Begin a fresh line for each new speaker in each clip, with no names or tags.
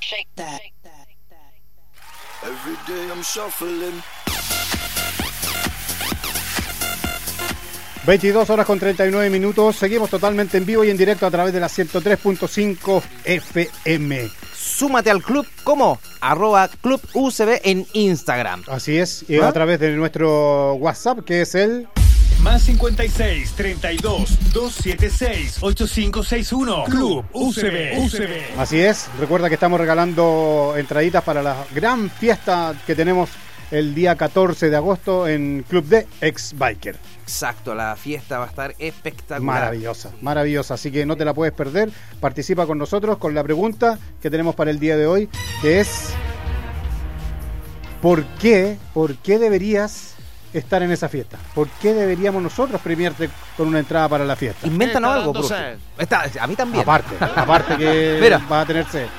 Every day I'm shuffling.
22 horas con 39 minutos. Seguimos totalmente en vivo y en directo a través de la 103.5 FM.
Súmate al club como @clubUCB en Instagram.
Así es, y a través de nuestro WhatsApp, que es el
Más 56 32 276 8561. Club UCB.
Así es, recuerda que estamos regalando entraditas para la gran fiesta que tenemos el día 14 de agosto en Club de Ex-Biker.
Exacto, la fiesta va a estar espectacular.
Maravillosa, maravillosa, así que no te la puedes perder. Participa con nosotros con la pregunta que tenemos para el día de hoy, que es ¿por qué deberías estar en esa fiesta? ¿Por qué deberíamos nosotros premiarte con una entrada para la fiesta?
Invéntanos algo, bro. A mí también.
Aparte que
Mira.
va a tener sed.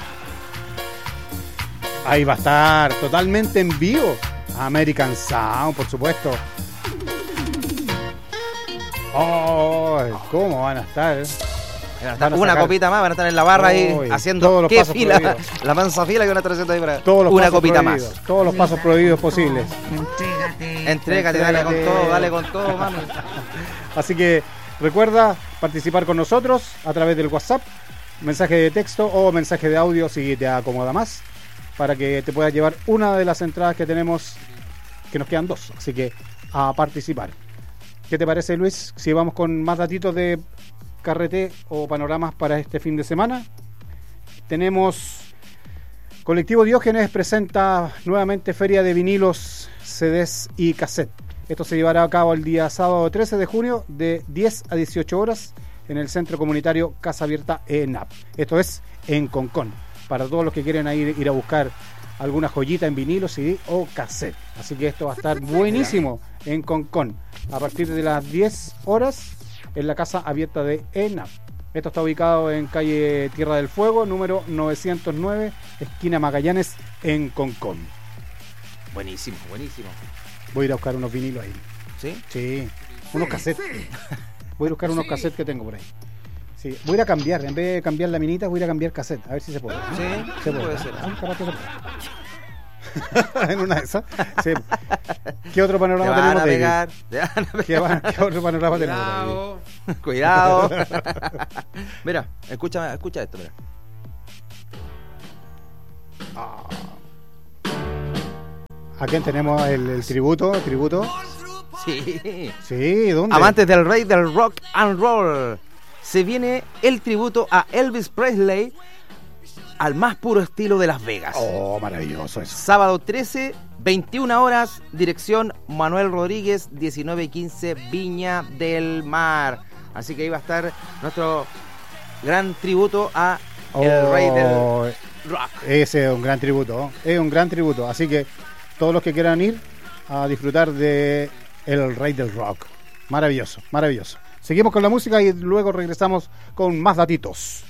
Ahí va a estar totalmente en vivo American Sound, por supuesto. Oh, ¿cómo van a estar?
Una copita más, van a estar en la barra ahí haciendo
todos los
qué
pasos
fila,
prohibidos.
la mansa fila que van a estar haciendo ahí para
Todos los
una
pasos
copita
prohibidos,
más.
todos los pasos prohibidos posibles.
Entrégate, dale con todo, mami.
Así que recuerda participar con nosotros a través del WhatsApp, mensaje de texto o mensaje de audio si te acomoda más, para que te puedas llevar una de las entradas que tenemos, que nos quedan 2, así que a participar. ¿Qué te parece, Luis, si vamos con más datitos de carrete o panoramas para este fin de semana? Tenemos Colectivo Diógenes presenta nuevamente Feria de Vinilos, CDs y cassette. Esto se llevará a cabo el día sábado 13 de junio de 10 a 18 horas en el Centro Comunitario Casa Abierta ENAP. Esto es en Concón, para todos los que quieren ir a buscar alguna joyita en vinilo, CD o cassette. Así que esto va a estar buenísimo en Concón a partir de las 10 horas en la Casa Abierta de ENAP. Esto está ubicado en calle Tierra del Fuego, número 909, esquina Magallanes, en Concón.
Buenísimo.
Voy a ir a buscar unos vinilos ahí.
¿Sí?
Sí, unos cassettes. Voy a buscar unos cassettes que tengo por ahí. Sí, voy a ir a cambiar, en vez de cambiar la minita, voy a ir a cambiar cassette, a ver si se puede.
Sí,
se puede
ser.
Capaz que se puede. En una de esas. Sí. ¿Qué otro panorama tenemos de
pegar.
¿Qué otro panorama tenemos?
Cuidado. Mira, escucha esto, mira.
¿A quién tenemos el tributo? Sí, ¿dónde?
Amantes del rey del rock and roll. Se viene el tributo a Elvis Presley al más puro estilo de Las Vegas.
Oh, maravilloso eso.
Sábado 13, 21 horas, dirección Manuel Rodríguez, 1915, Viña del Mar. Así que ahí va a estar nuestro gran tributo a el rey del rock.
Ese es un gran tributo, así que todos los que quieran ir a disfrutar de el rey del rock. Maravilloso. Seguimos con la música y luego regresamos con más datitos.